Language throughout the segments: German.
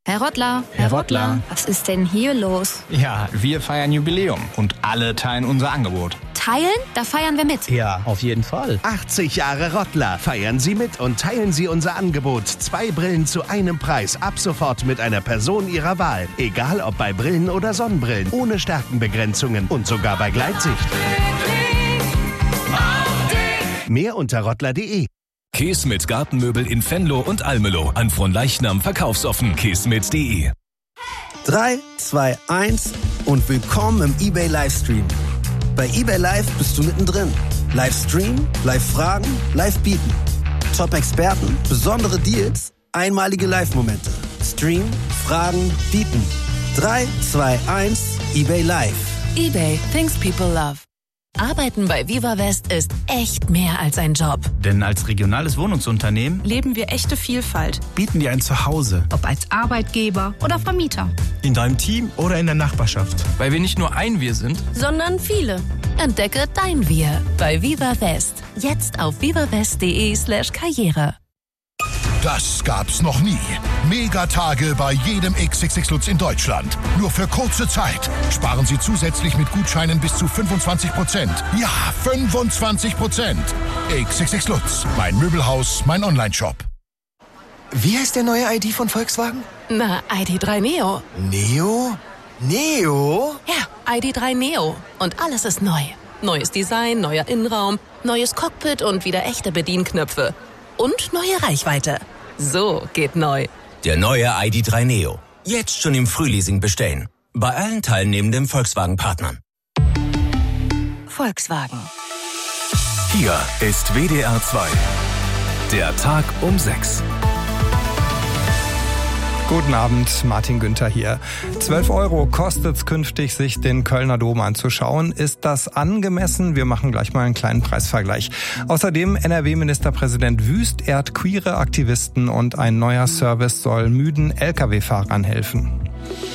Herr Rottler. Herr Rottler. Was ist denn hier los? Ja, wir feiern Jubiläum und alle teilen unser Angebot. Teilen? Da feiern wir mit. Ja, auf jeden Fall. 80 Jahre Rottler. Feiern Sie mit und teilen Sie unser Angebot. 2 Brillen zu einem Preis. Ab sofort mit einer Person Ihrer Wahl. Egal ob bei Brillen oder Sonnenbrillen. Ohne Stärkenbegrenzungen und sogar bei Gleitsicht. Mehr unter rottler.de. Keesmit Gartenmöbel in Venlo und Almelo. An Fronleichnam verkaufsoffen. Keesmit.de. 3, 2, 1 und willkommen im eBay Livestream. Bei eBay Live bist du mittendrin. Livestream, Live-Fragen, Live-Bieten. Top-Experten, besondere Deals, einmalige Live-Momente. Stream, Fragen, Bieten. 3, 2, 1, eBay Live. eBay, things people love. Arbeiten bei Viva West ist echt mehr als ein Job. Denn als regionales Wohnungsunternehmen leben wir echte Vielfalt. Bieten dir ein Zuhause. Ob als Arbeitgeber oder Vermieter. In deinem Team oder in der Nachbarschaft. Weil wir nicht nur ein Wir sind, sondern viele. Entdecke dein Wir bei Viva West. Jetzt auf vivawest.de/Karriere. Das gab's noch nie. Megatage bei jedem XXX Lutz in Deutschland. Nur für kurze Zeit. Sparen Sie zusätzlich mit Gutscheinen bis zu 25%. Ja, 25%. XXX Lutz. Mein Möbelhaus, mein Onlineshop. Wie heißt der neue ID von Volkswagen? Na, ID.3 Neo. Neo? Neo? Ja, ID.3 Neo. Und alles ist neu. Neues Design, neuer Innenraum, neues Cockpit und wieder echte Bedienknöpfe. Und neue Reichweite. So geht neu. Der neue ID.3 Neo. Jetzt schon im Frühleasing bestellen. Bei allen teilnehmenden Volkswagen-Partnern. Volkswagen. Hier ist WDR 2. Der Tag um 6. Guten Abend, Martin Günther hier. 12 € kostet es künftig, sich den Kölner Dom anzuschauen. Ist das angemessen? Wir machen gleich mal einen kleinen Preisvergleich. Außerdem NRW-Ministerpräsident Wüst ehrt queere Aktivisten und ein neuer Service soll müden Lkw-Fahrern helfen.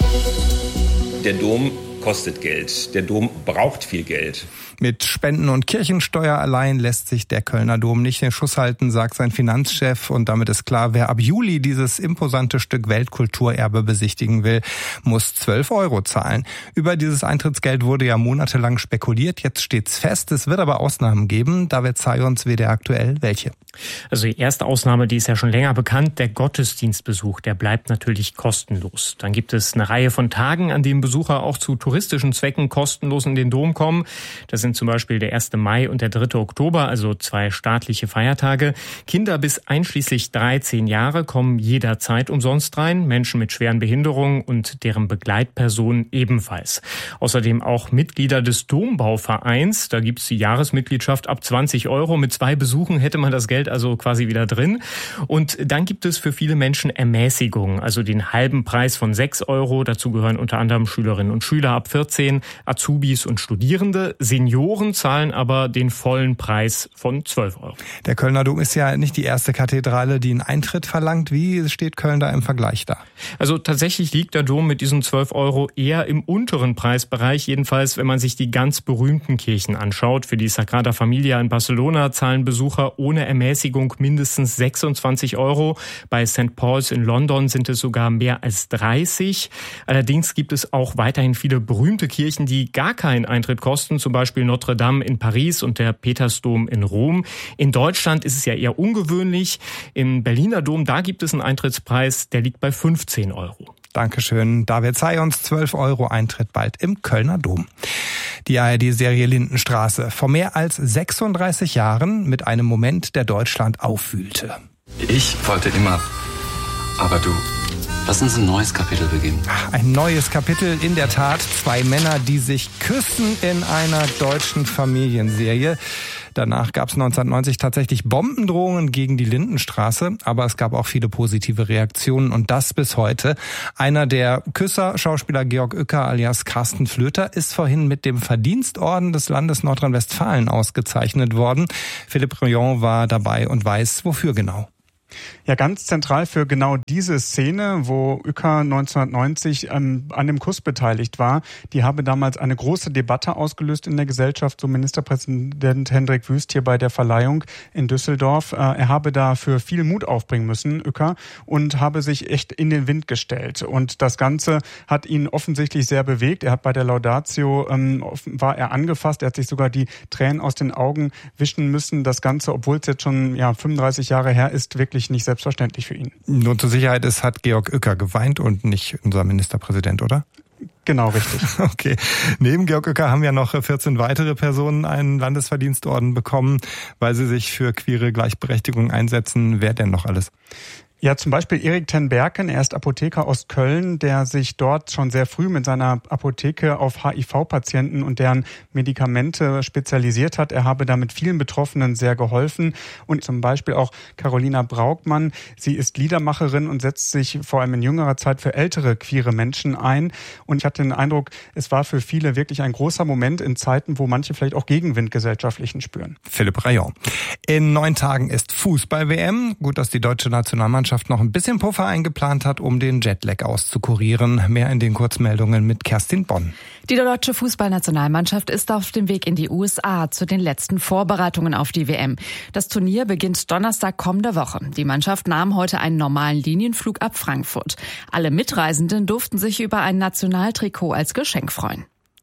Der Dom kostet Geld. Der Dom braucht viel Geld. Mit Spenden und Kirchensteuer allein lässt sich der Kölner Dom nicht in Schuss halten, sagt sein Finanzchef. Und damit ist klar, wer ab Juli dieses imposante Stück Weltkulturerbe besichtigen will, muss 12 € zahlen. Über dieses Eintrittsgeld wurde ja monatelang spekuliert. Jetzt steht's fest. Es wird aber Ausnahmen geben. David Zayons, WDR aktuell. Welche? Also die erste Ausnahme, die ist ja schon länger bekannt. Der Gottesdienstbesuch, der bleibt natürlich kostenlos. Dann gibt es eine Reihe von Tagen, an denen Besucher auch zu touristischen Zwecken kostenlos in den Dom kommen. Das sind zum Beispiel der 1. Mai und der 3. Oktober, also 2 staatliche Feiertage. Kinder bis einschließlich 13 Jahre kommen jederzeit umsonst rein, Menschen mit schweren Behinderungen und deren Begleitpersonen ebenfalls. Außerdem auch Mitglieder des Dombauvereins, da gibt es die Jahresmitgliedschaft ab 20 €. Mit 2 Besuchen hätte man das Geld also quasi wieder drin. Und dann gibt es für viele Menschen Ermäßigungen, also den halben Preis von 6 €. Dazu gehören unter anderem Schülerinnen und Schüler ab 14, Azubis und Studierende. Senioren zahlen aber den vollen Preis von 12 €. Der Kölner Dom ist ja nicht die erste Kathedrale, die einen Eintritt verlangt. Wie steht Köln da im Vergleich da? Also tatsächlich liegt der Dom mit diesen 12 € eher im unteren Preisbereich. Jedenfalls, wenn man sich die ganz berühmten Kirchen anschaut. Für die Sagrada Familia in Barcelona zahlen Besucher ohne Ermäßigung mindestens 26 €. Bei St. Paul's in London sind es sogar mehr als 30. Allerdings gibt es auch weiterhin viele berühmte Kirchen, die gar keinen Eintritt kosten. Zum Beispiel Notre Dame in Paris und der Petersdom in Rom. In Deutschland ist es ja eher ungewöhnlich. Im Berliner Dom, da gibt es einen Eintrittspreis, der liegt bei 15 €. Dankeschön. David Zayons, 12 € Eintritt bald im Kölner Dom. Die ARD-Serie Lindenstraße. Vor mehr als 36 Jahren mit einem Moment, der Deutschland aufwühlte. Ich wollte immer, aber du... Lass uns ein neues Kapitel beginnen. Ein neues Kapitel, in der Tat. 2 Männer, die sich küssen in einer deutschen Familienserie. Danach gab es 1990 tatsächlich Bombendrohungen gegen die Lindenstraße, aber es gab auch viele positive Reaktionen und das bis heute. Einer der Küsser, Schauspieler Georg Uecker alias Carsten Flöter, ist vorhin mit dem Verdienstorden des Landes Nordrhein-Westfalen ausgezeichnet worden. Philipp Rion war dabei und weiß, wofür genau. Ja, ganz zentral für genau diese Szene, wo Uecker 1990 an dem Kuss beteiligt war, die habe damals eine große Debatte ausgelöst in der Gesellschaft, so Ministerpräsident Hendrik Wüst hier bei der Verleihung in Düsseldorf. Er habe dafür viel Mut aufbringen müssen, Uecker, und habe sich echt in den Wind gestellt. Und das Ganze hat ihn offensichtlich sehr bewegt. Er hat bei der Laudatio, war er angefasst, er hat sich sogar die Tränen aus den Augen wischen müssen. Das Ganze, obwohl es jetzt schon 35 Jahre her ist, wirklich nicht selbstverständlich für ihn. Nur zur Sicherheit, es hat Georg Uecker geweint und nicht unser Ministerpräsident, oder? Genau, richtig. Okay. Neben Georg Uecker haben ja noch 14 weitere Personen einen Landesverdienstorden bekommen, weil sie sich für queere Gleichberechtigung einsetzen. Wer denn noch alles? Ja, zum Beispiel Erik ten Berken, er ist Apotheker aus Köln, der sich dort schon sehr früh mit seiner Apotheke auf HIV-Patienten und deren Medikamente spezialisiert hat. Er habe damit vielen Betroffenen sehr geholfen. Und zum Beispiel auch Carolina Braugmann, sie ist Liedermacherin und setzt sich vor allem in jüngerer Zeit für ältere queere Menschen ein. Und ich hatte den Eindruck, es war für viele wirklich ein großer Moment in Zeiten, wo manche vielleicht auch Gegenwind gesellschaftlichen spüren. Philipp Rayon. In 9 Tagen ist Fußball-WM. Gut, dass die deutsche Nationalmannschaft noch ein bisschen Puffer eingeplant hat, um den Jetlag auszukurieren. Mehr in den Kurzmeldungen mit Kerstin Bonn. Die deutsche Fußballnationalmannschaft ist auf dem Weg in die USA zu den letzten Vorbereitungen auf die WM. Das Turnier beginnt Donnerstag kommender Woche. Die Mannschaft nahm heute einen normalen Linienflug ab Frankfurt. Alle Mitreisenden durften sich über ein Nationaltrikot als Geschenk freuen.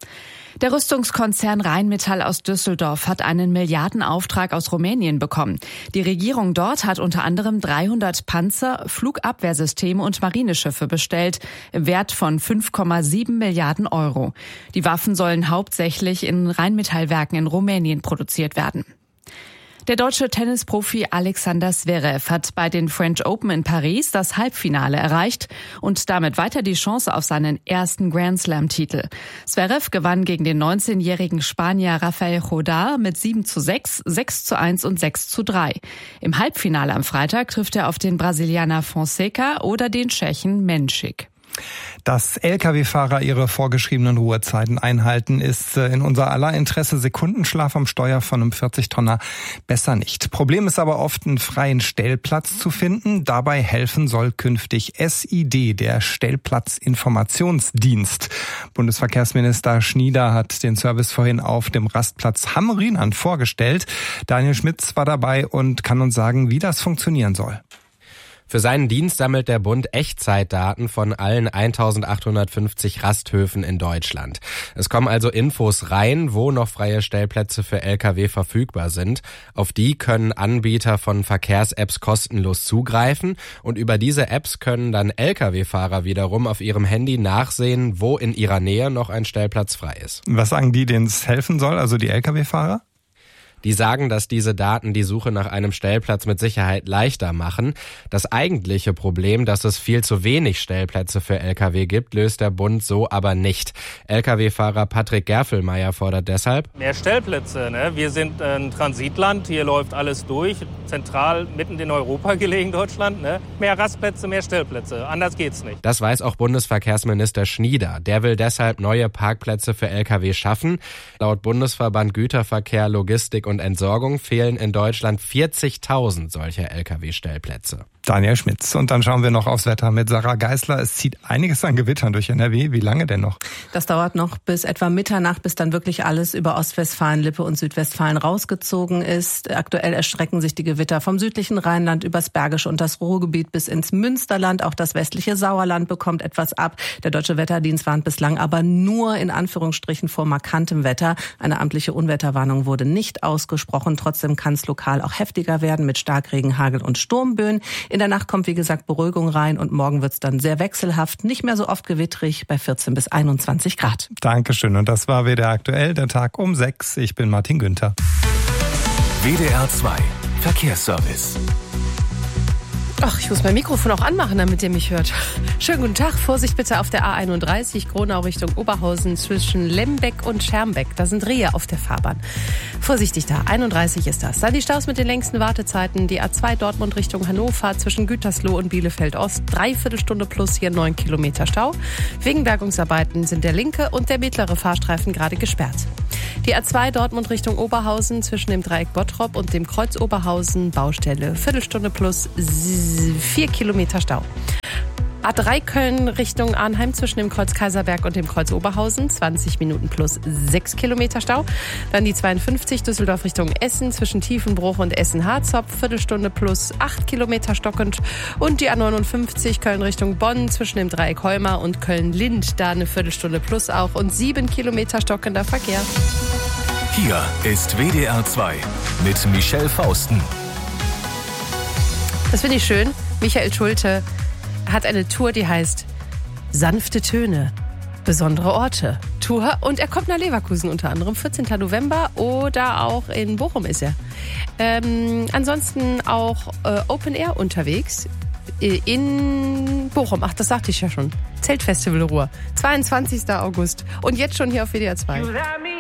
Der Rüstungskonzern Rheinmetall aus Düsseldorf hat einen Milliardenauftrag aus Rumänien bekommen. Die Regierung dort hat unter anderem 300 Panzer, Flugabwehrsysteme und Marineschiffe bestellt, im Wert von 5,7 Milliarden Euro. Die Waffen sollen hauptsächlich in Rheinmetallwerken in Rumänien produziert werden. Der deutsche Tennisprofi Alexander Zverev hat bei den French Open in Paris das Halbfinale erreicht und damit weiter die Chance auf seinen ersten Grand-Slam-Titel. Zverev gewann gegen den 19-jährigen Spanier Rafael Jodar mit 7:6, 6:1 und 6:3. Im Halbfinale am Freitag trifft er auf den Brasilianer Fonseca oder den Tschechen Menschik. Dass Lkw-Fahrer ihre vorgeschriebenen Ruhezeiten einhalten, ist in unser aller Interesse. Sekundenschlaf am Steuer von einem 40-Tonner besser nicht. Problem ist aber oft, einen freien Stellplatz zu finden. Dabei helfen soll künftig SID, der Stellplatzinformationsdienst. Bundesverkehrsminister Schnieder hat den Service vorhin auf dem Rastplatz Hamm-Rheinland vorgestellt. Daniel Schmitz war dabei und kann uns sagen, wie das funktionieren soll. Für seinen Dienst sammelt der Bund Echtzeitdaten von allen 1850 Rasthöfen in Deutschland. Es kommen also Infos rein, wo noch freie Stellplätze für Lkw verfügbar sind. Auf die können Anbieter von Verkehrs-Apps kostenlos zugreifen und über diese Apps können dann Lkw-Fahrer wiederum auf ihrem Handy nachsehen, wo in ihrer Nähe noch ein Stellplatz frei ist. Was sagen die, denen es helfen soll, also die Lkw-Fahrer? Die sagen, dass diese Daten die Suche nach einem Stellplatz mit Sicherheit leichter machen. Das eigentliche Problem, dass es viel zu wenig Stellplätze für Lkw gibt, löst der Bund so aber nicht. Lkw-Fahrer Patrick Gerfelmeier fordert deshalb: Mehr Stellplätze, ne? Wir sind ein Transitland, hier läuft alles durch, zentral mitten in Europa gelegen, Deutschland. Ne? Mehr Rastplätze, mehr Stellplätze, anders geht's nicht. Das weiß auch Bundesverkehrsminister Schnieder. Der will deshalb neue Parkplätze für Lkw schaffen. Laut Bundesverband Güterverkehr, Logistik und Entsorgung fehlen in Deutschland 40.000 solcher Lkw-Stellplätze. Daniel Schmitz. Und dann schauen wir noch aufs Wetter mit Sarah Geisler. Es zieht einiges an Gewittern durch NRW. Wie lange denn noch? Das dauert noch bis etwa Mitternacht, bis dann wirklich alles über Ostwestfalen, Lippe und Südwestfalen rausgezogen ist. Aktuell erstrecken sich die Gewitter vom südlichen Rheinland übers Bergische und das Ruhrgebiet bis ins Münsterland. Auch das westliche Sauerland bekommt etwas ab. Der Deutsche Wetterdienst warnt bislang aber nur in Anführungsstrichen vor markantem Wetter. Eine amtliche Unwetterwarnung wurde nicht ausgesprochen. Trotzdem kann es lokal auch heftiger werden mit Starkregen, Hagel und Sturmböen. In der Nacht kommt, wie gesagt, Beruhigung rein und morgen wird es dann sehr wechselhaft, nicht mehr so oft gewittrig bei 14 bis 21 Grad. Dankeschön. Und das war WDR aktuell, der Tag um 6. Ich bin Martin Günther. WDR 2 Verkehrsservice. Ach, ich muss mein Mikrofon auch anmachen, damit ihr mich hört. Schönen guten Tag. Vorsicht bitte auf der A31 Gronau Richtung Oberhausen zwischen Lembeck und Schermbeck. Da sind Rehe auf der Fahrbahn. Vorsichtig da. 31 ist das. Dann die Staus mit den längsten Wartezeiten. Die A2 Dortmund Richtung Hannover zwischen Gütersloh und Bielefeld Ost. 3/4 Stunde plus hier 9 Kilometer Stau. Wegen Bergungsarbeiten sind der linke und der mittlere Fahrstreifen gerade gesperrt. Die A2 Dortmund Richtung Oberhausen zwischen dem Dreieck Bottrop und dem Kreuz Oberhausen Baustelle. Viertelstunde plus 4 Kilometer Stau. A3 Köln Richtung Arnheim zwischen dem Kreuz Kaiserberg und dem Kreuz Oberhausen, 20 Minuten plus 6 Kilometer Stau. Dann die 52 Düsseldorf Richtung Essen zwischen Tiefenbruch und Essen-Harzopf, Viertelstunde plus 8 Kilometer stockend. Und die A59 Köln Richtung Bonn zwischen dem Dreieck Heuma und Köln-Lind, da eine Viertelstunde plus auch und 7 Kilometer stockender Verkehr. Hier ist WDR 2 mit Michelle Fausten. Das finde ich schön. Michael Schulte hat eine Tour, die heißt Sanfte Töne, besondere Orte. Tour und er kommt nach Leverkusen unter anderem, 14. November oder auch in Bochum ist er. Ansonsten auch Open Air unterwegs in Bochum. Ach, das sagte ich ja schon. Zeltfestival Ruhr, 22. August und jetzt schon hier auf WDR 2.